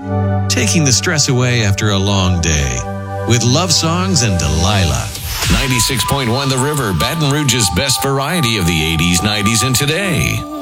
taking the stress away after a long day with love songs and Delilah. 96.1 The River, Baton Rouge's best variety of the 80s, 90s, and today.